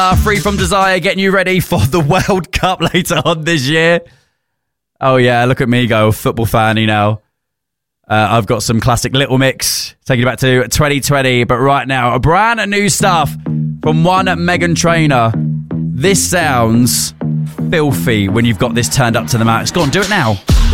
Free From Desire, getting you ready for the World Cup later on this year. Oh yeah, look at me go, football fanny now. I've got some classic Little Mix, taking you back to 2020. But right now, a brand new stuff from one Meghan Trainor. This sounds filthy when you've got this turned up to the max. Go on, do it now.